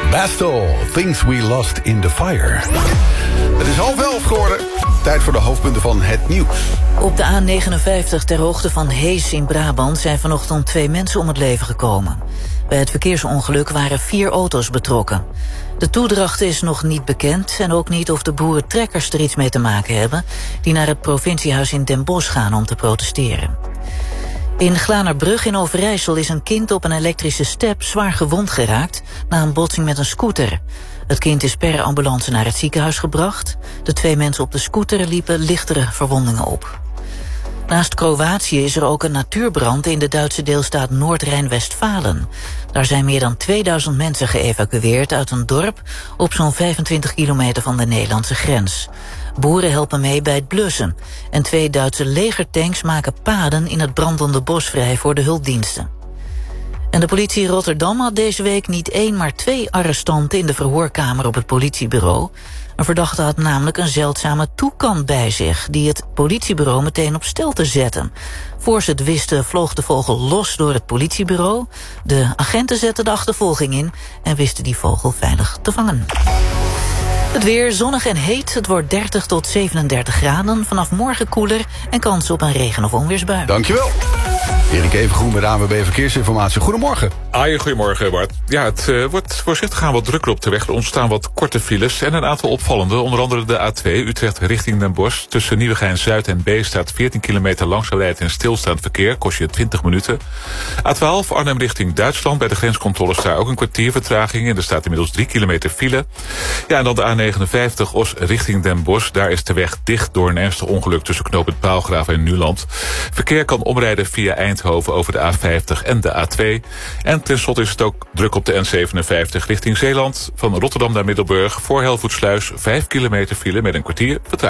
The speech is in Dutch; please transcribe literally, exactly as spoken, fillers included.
Bastel, Things We Lost in the Fire. Het is half elf geworden. Tijd voor de hoofdpunten van het nieuws. Op de A negenenvijftig ter hoogte van Hees in Brabant zijn vanochtend twee mensen om het leven gekomen. Bij het verkeersongeluk waren vier auto's betrokken. De toedracht is nog niet bekend en ook niet of de boerentrekkers er iets mee te maken hebben, die naar het provinciehuis in Den Bosch gaan om te protesteren. In Glanerbrug in Overijssel is een kind op een elektrische step zwaar gewond geraakt na een botsing met een scooter. Het kind is per ambulance naar het ziekenhuis gebracht. De twee mensen op de scooter liepen lichtere verwondingen op. Naast Kroatië is er ook een natuurbrand in de Duitse deelstaat Noord-Rijn-Westfalen. Daar zijn meer dan tweeduizend mensen geëvacueerd uit een dorp op zo'n vijfentwintig kilometer van de Nederlandse grens. Boeren helpen mee bij het blussen en twee Duitse legertanks maken paden in het brandende bos vrij voor de hulpdiensten. En de politie in Rotterdam had deze week niet één, maar twee arrestanten in de verhoorkamer op het politiebureau. Een verdachte had namelijk een zeldzame toekan bij zich, die het politiebureau meteen op stelte zette. Voor ze het wisten vloog de vogel los door het politiebureau. De agenten zetten de achtervolging in en wisten die vogel veilig te vangen. Het weer zonnig en heet. Het wordt dertig tot zevenendertig graden. Vanaf morgen koeler en kans op een regen- of onweersbui. Dankjewel. Erik Evengroen met A N W B Verkeersinformatie. Goedemorgen. Ah, goedemorgen Bart. Ja, het uh, wordt voorzichtig gaan wat drukker op de weg. Er ontstaan wat korte files en een aantal opvallende. Onder andere de A twee Utrecht richting Den Bosch. Tussen Nieuwegein-Zuid en B staat veertien kilometer langzaam rijden en stilstaand verkeer. Kost je twintig minuten. A twaalf Arnhem richting Duitsland. Bij de grenscontroles daar ook een kwartier vertraging. En er staat inmiddels drie kilometer file. Ja, en dan de A negenenvijftig Os richting Den Bosch. Daar is de weg dicht door een ernstig ongeluk tussen knooppunt Paalgraven en Nuland. Verkeer kan omrijden via Eindhoven over de A vijftig en de A twee. En tenslotte is het ook druk op de N zevenenvijftig richting Zeeland. Van Rotterdam naar Middelburg voor Helvoetsluis vijf kilometer file met een kwartier vertraging.